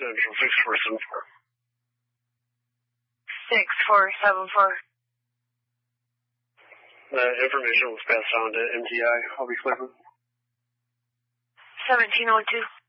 Central 6474. 6474. That information was passed on to MTI. I'll be Cleveland. 1702.